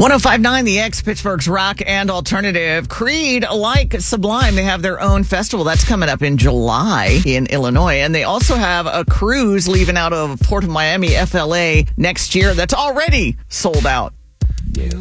105.9 The X, Pittsburgh's rock and alternative. Creed, like Sublime, they have their own festival. That's coming up in July in Illinois. And they also have a cruise leaving out of Port of Miami, FLA, next year that's already sold out.